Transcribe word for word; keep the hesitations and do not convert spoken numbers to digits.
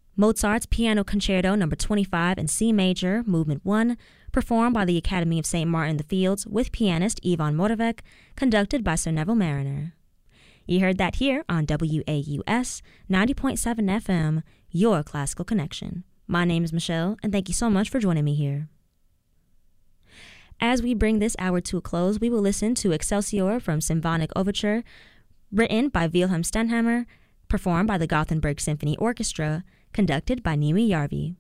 Mozart's Piano Concerto Number twenty-five in C Major, Movement one, performed by the Academy of Saint Martin in the Fields with pianist Ivan Moravec, conducted by Sir Neville Mariner. You heard that here on W A U S ninety point seven F M, your classical connection. My name is Michelle, and thank you so much for joining me here. As we bring this hour to a close, we will listen to Excelsior from Symphonic Overture, written by Wilhelm Stenhammar, performed by the Gothenburg Symphony Orchestra, conducted by Nimi Järvi.